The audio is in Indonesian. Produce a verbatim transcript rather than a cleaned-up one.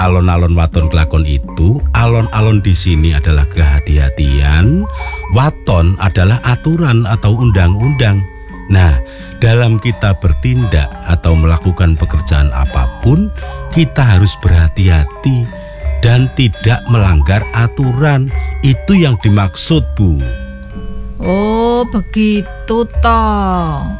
Alon-alon waton kelakon itu, alon-alon di sini adalah kehati-hatian, waton adalah aturan atau undang-undang. Nah, dalam kita bertindak atau melakukan pekerjaan apapun, kita harus berhati-hati dan tidak melanggar aturan. Itu yang dimaksud, Bu. Oh, begitu toh.